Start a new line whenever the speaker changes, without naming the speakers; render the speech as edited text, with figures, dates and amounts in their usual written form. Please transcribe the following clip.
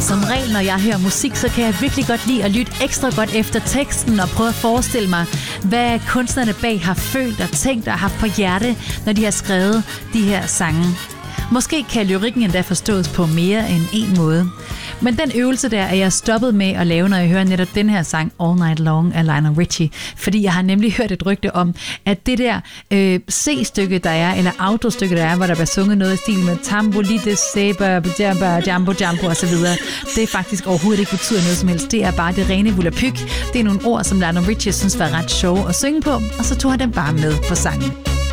Som regel, når jeg hører musik, så kan jeg virkelig godt lide at lytte ekstra godt efter teksten og prøve at forestille mig, hvad kunstnerne bag har følt og tænkt og haft på hjerte, når de har skrevet de her sange. Måske kan lyrikken endda forstås på mere end en måde. Men den øvelse der er jeg stoppet med at lave, når jeg hører netop den her sang All Night Long af Lionel Richie. Fordi jeg har nemlig hørt et rygte om, at det der C-stykke, der er, eller autostykke, der er, hvor der bliver sunget noget i stil med tambo, lite, sæber, jambo, jambo osv., det faktisk overhovedet ikke betyder noget som helst. Det er bare det rene volapyk. Det er nogle ord, som Lionel Richie synes var ret sjove at synge på, og så tog han dem bare med på sangen.